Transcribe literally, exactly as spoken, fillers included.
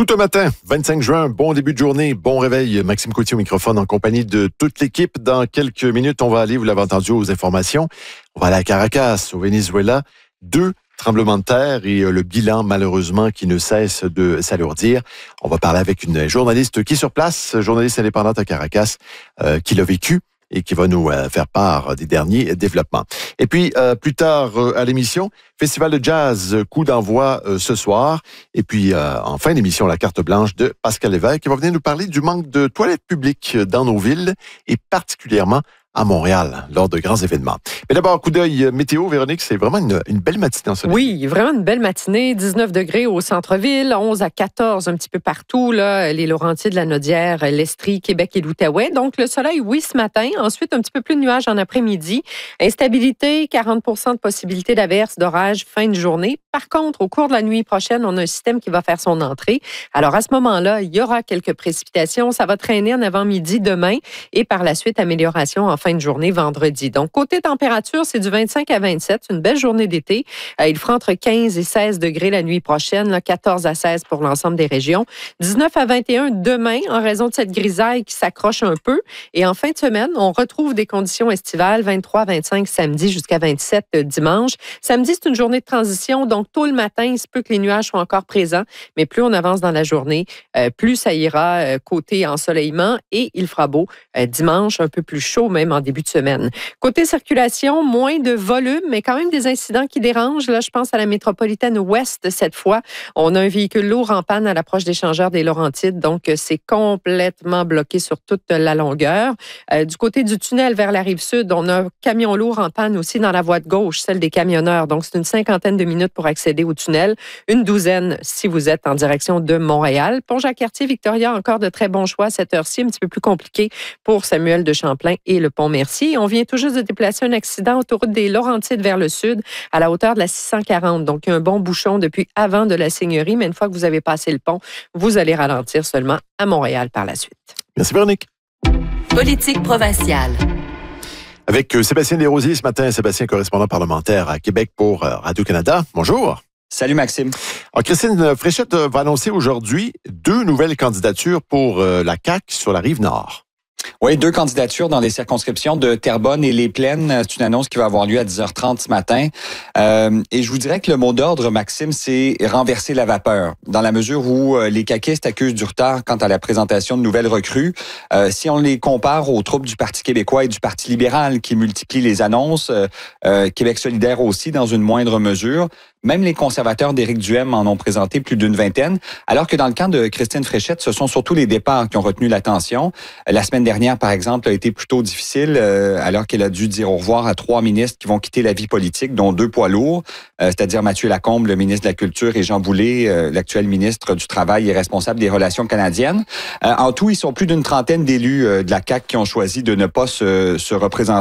Tout un matin, vingt-cinq juin, bon début de journée, bon réveil. Maxime Coutier au microphone en compagnie de toute l'équipe. Dans quelques minutes, on va aller, vous l'avez entendu, aux informations. On va aller à Caracas, au Venezuela. Deux tremblements de terre et le bilan, malheureusement, qui ne cesse de s'alourdir. On va parler avec une journaliste qui est sur place, journaliste indépendante à Caracas, euh, qui l'a vécu et qui va nous euh, faire part des derniers développements. Et puis, euh, plus tard euh, à l'émission, Festival de jazz, coup d'envoi euh, ce soir. Et puis, euh, en fin d'émission, la carte blanche de Pascal Lévesque qui va venir nous parler du manque de toilettes publiques dans nos villes et particulièrement à Montréal, lors de grands événements. Mais d'abord, coup d'œil météo, Véronique, c'est vraiment une, une belle matinée en soleil. Oui, vraiment une belle matinée. dix-neuf degrés au centre-ville, onze à quatorze un petit peu partout, là, les Laurentides, la Naudière, l'Estrie, Québec et l'Outaouais. Donc, le soleil, oui, ce matin. Ensuite, un petit peu plus de nuages en après-midi. Instabilité, quarante pour cent de possibilité d'averse, d'orage, fin de journée. Par contre, au cours de la nuit prochaine, on a un système qui va faire son entrée. Alors, à ce moment-là, il y aura quelques précipitations. Ça va traîner en avant-midi demain et par la suite, amélioration en fin de journée vendredi. Donc, côté température, c'est du vingt-cinq à vingt-sept. C'est une belle journée d'été. Euh, il fera entre quinze et seize degrés la nuit prochaine, là, quatorze à seize pour l'ensemble des régions. dix-neuf à vingt et un demain, en raison de cette grisaille qui s'accroche un peu. Et en fin de semaine, on retrouve des conditions estivales, vingt-trois à vingt-cinq samedi jusqu'à vingt-sept dimanche. Samedi, c'est une journée de transition. Donc, tôt le matin, il se peut que les nuages soient encore présents. Mais plus on avance dans la journée, euh, plus ça ira euh, côté ensoleillement et il fera beau. Euh, dimanche, un peu plus chaud, même en début de semaine. Côté circulation, moins de volume, mais quand même des incidents qui dérangent. Là, je pense à la métropolitaine ouest cette fois. On a un véhicule lourd en panne à l'approche d'échangeurs des Laurentides, donc c'est complètement bloqué sur toute la longueur. Euh, du côté du tunnel vers la rive sud, on a un camion lourd en panne aussi dans la voie de gauche, celle des camionneurs. Donc, c'est une cinquantaine de minutes pour accéder au tunnel. Une douzaine si vous êtes en direction de Montréal. Pont-Jacques-Cartier, Victoria, encore de très bons choix à cette heure-ci, un petit peu plus compliqué pour Samuel de Champlain et le Pont-Mercier. On vient tout juste de déplacer un accident autoroute des Laurentides vers le sud à la hauteur de la six cent quarante. Donc, il y a un bon bouchon depuis avant de la Seigneurie, mais une fois que vous avez passé le pont, vous allez ralentir seulement à Montréal par la suite. Merci, Véronique. Politique provinciale. Avec euh, Sébastien Desrosiers ce matin, Sébastien, correspondant parlementaire à Québec pour euh, Radio-Canada. Bonjour. Salut, Maxime. Alors, Christine Fréchette va annoncer aujourd'hui deux nouvelles candidatures pour euh, la C A Q sur la Rive-Nord. Oui, deux candidatures dans les circonscriptions de Terrebonne et Les Plaines. C'est une annonce qui va avoir lieu à dix heures trente ce matin. Euh, et je vous dirais que le mot d'ordre, Maxime, c'est renverser la vapeur. Dans la mesure où euh, les caquistes accusent du retard quant à la présentation de nouvelles recrues. Euh, si on les compare aux troupes du Parti québécois et du Parti libéral qui multiplient les annonces, euh, euh, Québec solidaire aussi dans une moindre mesure, même les conservateurs d'Éric Duhem en ont présenté plus d'une vingtaine, alors que dans le camp de Christine Fréchette, ce sont surtout les départs qui ont retenu l'attention. La semaine dernière, par exemple, a été plutôt difficile, euh, alors qu'elle a dû dire au revoir à trois ministres qui vont quitter la vie politique, dont deux poids lourds, euh, c'est-à-dire Mathieu Lacombe, le ministre de la Culture, et Jean Boulet, euh, l'actuel ministre du Travail et responsable des Relations canadiennes. Euh, en tout, ils sont plus d'une trentaine d'élus euh, de la C A Q qui ont choisi de ne pas se, se représenter